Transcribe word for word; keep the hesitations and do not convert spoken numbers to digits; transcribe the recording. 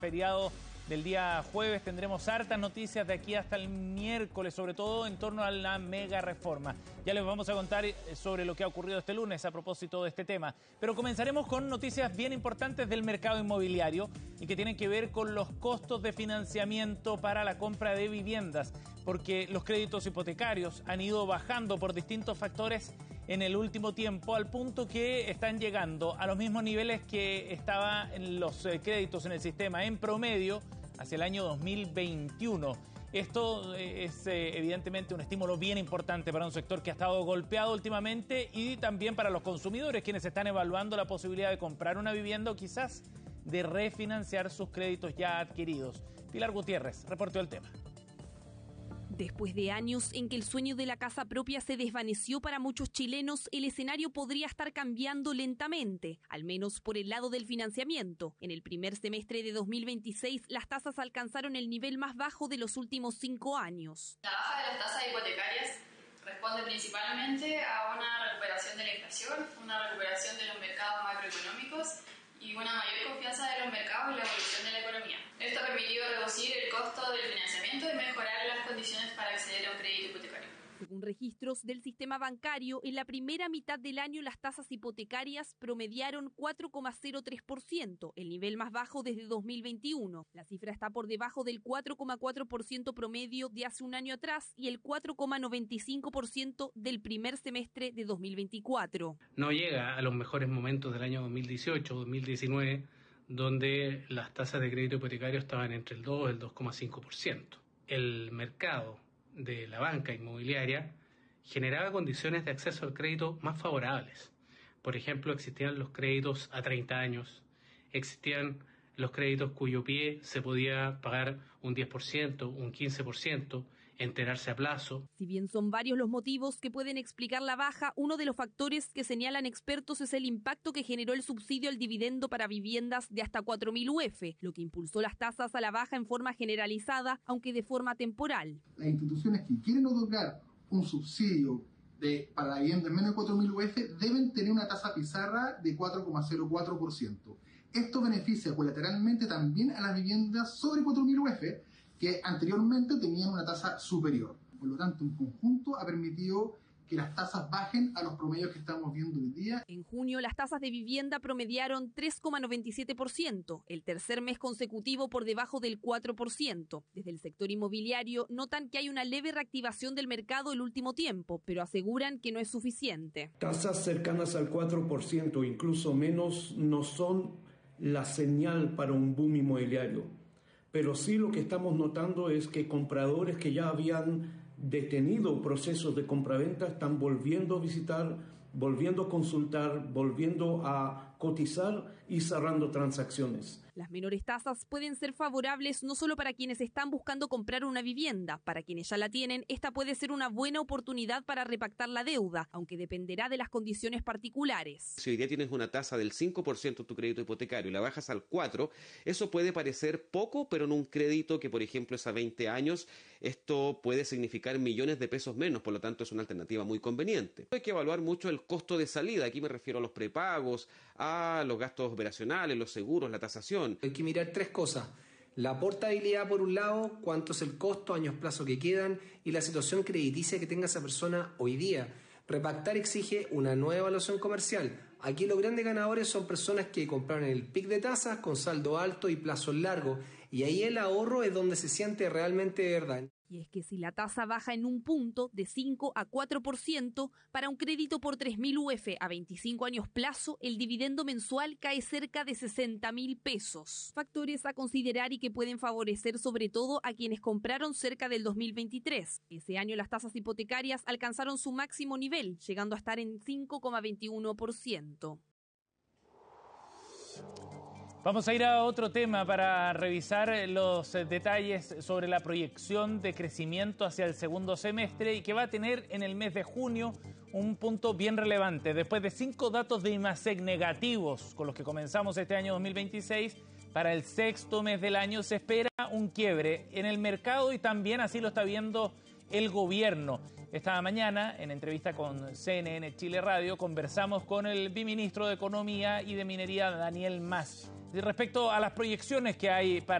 Feriado del día jueves tendremos hartas noticias de aquí hasta el miércoles, sobre todo en torno a la mega reforma. Ya les vamos a contar sobre lo que ha ocurrido este lunes a propósito de este tema. Pero comenzaremos con noticias bien importantes del mercado inmobiliario y que tienen que ver con los costos de financiamiento para la compra de viviendas, porque los créditos hipotecarios han ido bajando por distintos factores en el último tiempo, al punto que están llegando a los mismos niveles que estaban en los créditos en el sistema en promedio hacia el año dos mil veintiuno. Esto es eh, evidentemente un estímulo bien importante para un sector que ha estado golpeado últimamente y también para los consumidores, quienes están evaluando la posibilidad de comprar una vivienda o quizás de refinanciar sus créditos ya adquiridos. Pilar Gutiérrez reportó el tema. Después de años en que el sueño de la casa propia se desvaneció para muchos chilenos, el escenario podría estar cambiando lentamente, al menos por el lado del financiamiento. En el primer semestre de dos mil veintiséis, las tasas alcanzaron el nivel más bajo de los últimos cinco años. La baja de las tasas hipotecarias responde principalmente a una recuperación de la inflación, una recuperación de los mercados macroeconómicos y una mayor confianza de los mercados en la evolución de la economía. Esto ha permitido reducir el costo del financiamiento y mejorar las condiciones para acceder a un crédito hipotecario. Según registros del sistema bancario, en la primera mitad del año las tasas hipotecarias promediaron cuatro coma cero tres por ciento, el nivel más bajo desde dos mil veintiuno. La cifra está por debajo del cuatro coma cuatro por ciento promedio de hace un año atrás y el cuatro coma noventa y cinco por ciento del primer semestre de dos mil veinticuatro. No llega a los mejores momentos del año dos mil dieciocho, dos mil diecinueve, donde las tasas de crédito hipotecario estaban entre el dos y el dos coma cinco por ciento. El mercado de la banca inmobiliaria generaba condiciones de acceso al crédito más favorables. Por ejemplo, existían los créditos a treinta años, existían los créditos cuyo pie se podía pagar un diez por ciento, un quince por ciento, enterarse a plazo. Si bien son varios los motivos que pueden explicar la baja, uno de los factores que señalan expertos es el impacto que generó el subsidio al dividendo para viviendas de hasta cuatro mil U F, lo que impulsó las tasas a la baja en forma generalizada, aunque de forma temporal. Las instituciones que quieren otorgar un subsidio de, para la vivienda en menos de cuatro mil U F deben tener una tasa pizarra de cuatro coma cero cuatro por ciento. Esto beneficia colateralmente también a las viviendas sobre cuatro mil U F que anteriormente tenían una tasa superior. Por lo tanto, en conjunto ha permitido que las tasas bajen a los promedios que estamos viendo hoy día. En junio, las tasas de vivienda promediaron tres coma noventa y siete por ciento, el tercer mes consecutivo por debajo del cuatro por ciento. Desde el sector inmobiliario notan que hay una leve reactivación del mercado el último tiempo, pero aseguran que no es suficiente. Tasas cercanas al cuatro por ciento, incluso menos, no son la señal para un boom inmobiliario. Pero sí lo que estamos notando es que compradores que ya habían detenido procesos de compraventa están volviendo a visitar, volviendo a consultar, volviendo a cotizar y cerrando transacciones. Las menores tasas pueden ser favorables no solo para quienes están buscando comprar una vivienda. Para quienes ya la tienen, esta puede ser una buena oportunidad para repactar la deuda, aunque dependerá de las condiciones particulares. Si hoy día tienes una tasa del cinco por ciento en tu crédito hipotecario y la bajas al cuatro por ciento, eso puede parecer poco, pero en un crédito que, por ejemplo, es a veinte años, esto puede significar millones de pesos menos, por lo tanto es una alternativa muy conveniente. Hay que evaluar mucho el costo de salida, aquí me refiero a los prepagos, a los gastos operacionales, los seguros, la tasación. Hay que mirar tres cosas: la portabilidad por un lado, cuánto es el costo, años plazo que quedan y la situación crediticia que tenga esa persona hoy día. Repactar exige una nueva evaluación comercial. Aquí los grandes ganadores son personas que compraron en el pic de tasas con saldo alto y plazos largos, y ahí el ahorro es donde se siente realmente de verdad. Y es que si la tasa baja en un punto de cinco a cuatro por ciento, para un crédito por tres mil U F a veinticinco años plazo, el dividendo mensual cae cerca de sesenta mil pesos. Factores a considerar y que pueden favorecer sobre todo a quienes compraron cerca del dos mil veintitrés. Ese año las tasas hipotecarias alcanzaron su máximo nivel, llegando a estar en cinco coma veintiuno por ciento. Vamos a ir a otro tema para revisar los detalles sobre la proyección de crecimiento hacia el segundo semestre y que va a tener en el mes de junio un punto bien relevante. Después de cinco datos de IMASEC negativos con los que comenzamos este año dos mil veintiséis, para el sexto mes del año se espera un quiebre en el mercado y también así lo está viendo el gobierno. Esta mañana, en entrevista con C N N Chile Radio, conversamos con el viceministro de Economía y de Minería, Daniel Mas. Y respecto a las proyecciones que hay para